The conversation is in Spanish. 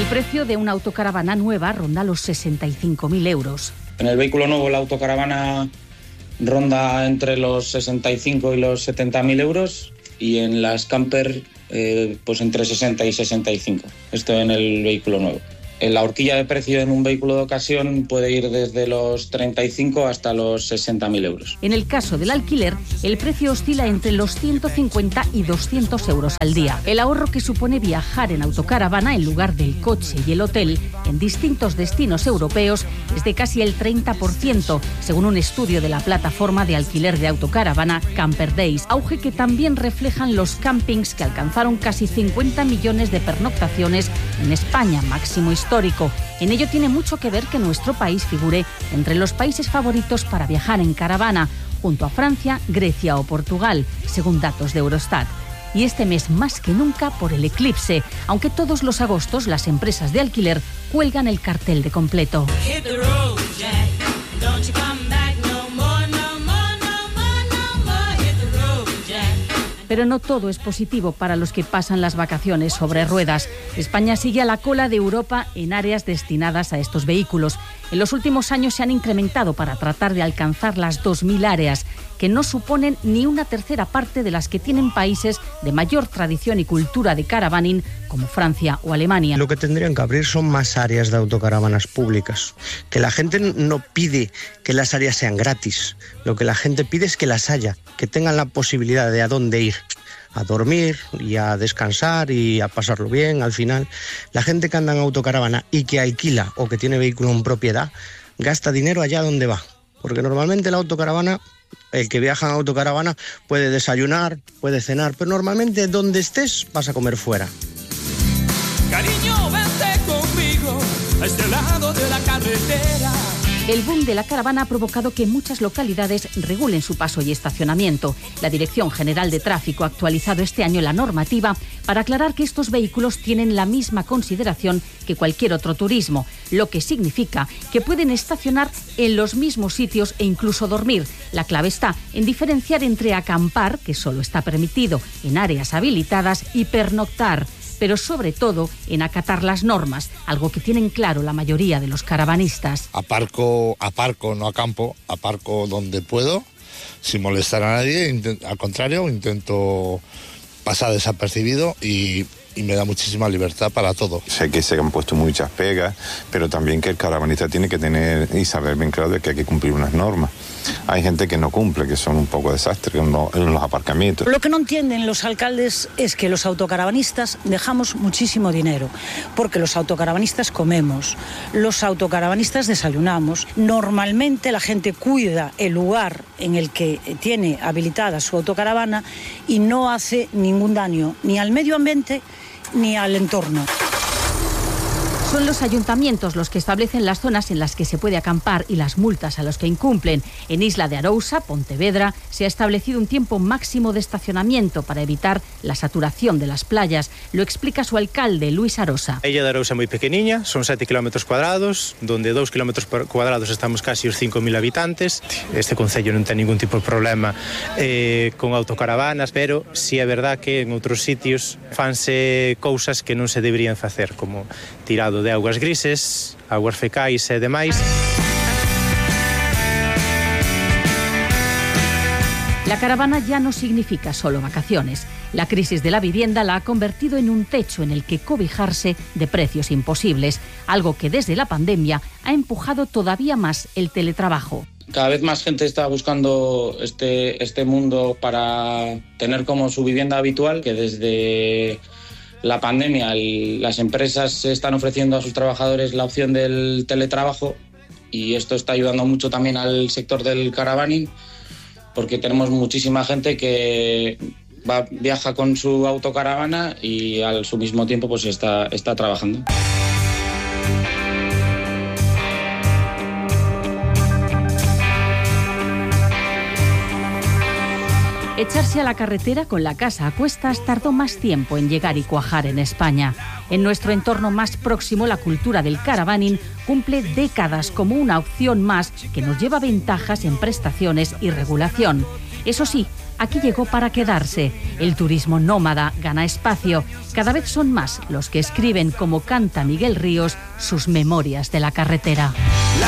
precio de una autocaravana nueva ronda los 65.000 euros. En el vehículo nuevo la autocaravana ronda entre los 65 y los 70.000 euros y en las camper pues entre 60 y 65. Esto en el vehículo nuevo. La horquilla de precio en un vehículo de ocasión puede ir desde los 35 hasta los 60.000 euros. En el caso del alquiler, el precio oscila entre los 150 y 200 euros al día. El ahorro que supone viajar en autocaravana en lugar del coche y el hotel en distintos destinos europeos es de casi el 30%, según un estudio de la plataforma de alquiler de autocaravana Camper Days. Auge que también reflejan los campings que alcanzaron casi 50 millones de pernoctaciones en España, máximo histórico. En ello tiene mucho que ver que nuestro país figure entre los países favoritos para viajar en caravana, junto a Francia, Grecia o Portugal, según datos de Eurostat. Y este mes más que nunca por el eclipse, aunque todos los agostos las empresas de alquiler cuelgan el cartel de completo. Pero no todo es positivo para los que pasan las vacaciones sobre ruedas. España sigue a la cola de Europa en áreas destinadas a estos vehículos. En los últimos años se han incrementado para tratar de alcanzar las 2.000 áreas, que no suponen ni una tercera parte de las que tienen países de mayor tradición y cultura de caravaning como Francia o Alemania. Lo que tendrían que abrir son más áreas de autocaravanas públicas. Que la gente no pide que las áreas sean gratis. Lo que la gente pide es que las haya, que tengan la posibilidad de a dónde ir. A dormir y a descansar y a pasarlo bien. Al final, la gente que anda en autocaravana y que alquila o que tiene vehículo en propiedad, gasta dinero allá donde va. Porque normalmente la autocaravana, el que viaja en autocaravana puede desayunar, puede cenar, pero normalmente donde estés vas a comer fuera. Cariño, vente conmigo a este lado de la carretera. El boom de la caravana ha provocado que muchas localidades regulen su paso y estacionamiento. La Dirección General de Tráfico ha actualizado este año la normativa para aclarar que estos vehículos tienen la misma consideración que cualquier otro turismo, lo que significa que pueden estacionar en los mismos sitios e incluso dormir. La clave está en diferenciar entre acampar, que solo está permitido en áreas habilitadas, y pernoctar, pero sobre todo en acatar las normas, algo que tienen claro la mayoría de los caravanistas. Aparco, no acampo, aparco donde puedo, sin molestar a nadie, al contrario, intento pasar desapercibido y me da muchísima libertad para todo. Sé que se han puesto muchas pegas, pero también que el caravanista tiene que tener y saber bien claro de que hay que cumplir unas normas. Hay gente que no cumple, que son un poco desastres en los aparcamientos. Lo que no entienden los alcaldes es que los autocaravanistas dejamos muchísimo dinero, porque los autocaravanistas comemos, los autocaravanistas desayunamos. Normalmente la gente cuida el lugar en el que tiene habilitada su autocaravana y no hace ningún daño ni al medio ambiente ni al entorno. Son los ayuntamientos los que establecen las zonas en las que se puede acampar y las multas a los que incumplen. En Isla de Arousa, Pontevedra, se ha establecido un tiempo máximo de estacionamiento para evitar la saturación de las playas. Lo explica su alcalde, Luis Arosa. A Illa de Arousa é moi pequeniña, son 7 km cuadrados, donde 2 km cuadrados estamos casi os 5.000 habitantes. Este concello non ten ningún tipo de problema con autocaravanas, pero si é verdad que en outros sitios fanse cousas que non se deberían facer, como tirado de augas grises, augas fecais e demais. La caravana ya no significa solo vacaciones. La crisis de la vivienda la ha convertido en un techo en el que cobijarse de precios imposibles, algo que desde la pandemia ha empujado todavía más el teletrabajo. Cada vez más gente está buscando este mundo para tener como su vivienda habitual, que desde la pandemia las empresas están ofreciendo a sus trabajadores la opción del teletrabajo, y esto está ayudando mucho también al sector del caravaning, porque tenemos muchísima gente que viaja con su autocaravana y al su mismo tiempo pues está trabajando. Echarse a la carretera con la casa a cuestas tardó más tiempo en llegar y cuajar en España. En nuestro entorno más próximo, la cultura del caravaning cumple décadas como una opción más que nos lleva ventajas en prestaciones y regulación. Eso sí, aquí llegó para quedarse. El turismo nómada gana espacio. Cada vez son más los que escriben, como canta Miguel Ríos, sus memorias de la carretera.